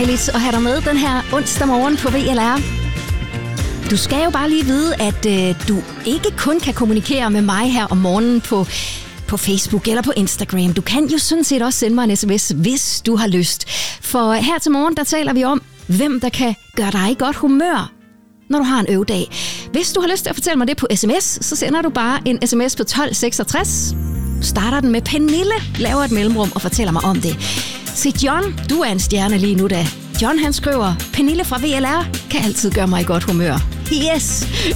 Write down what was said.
dejligt at have dig med den her onsdag morgen på VLR. Du skal jo bare lige vide, at du ikke kun kan kommunikere med mig her om morgenen på Facebook eller på Instagram. Du kan jo sådan set også sende mig en sms, hvis du har lyst. For her til morgen, der taler vi om, hvem der kan gøre dig i godt humør, når du har en øvedag. Hvis du har lyst til at fortælle mig det på sms, så sender du bare en sms på 1266. Starter den med Pernille, laver et mellemrum og fortæller mig om det. Se John, du er en stjerne lige nu da. John han skriver, Pernille fra VLR kan altid gøre mig i godt humør. Yes!